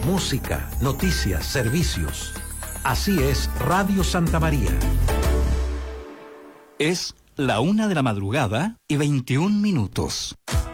música, noticias, servicios. Así es Radio Santa María. Es la 1:21 a.m.